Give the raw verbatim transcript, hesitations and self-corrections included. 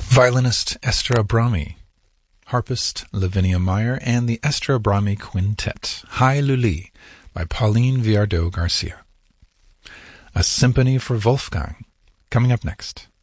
Violinist Esther Abrami, harpist Lavinia Meyer, and the Esther Abrami Quintet, Hai Luli, by Pauline Viardot Garcia. A Symphony for Wolfgang, coming up next.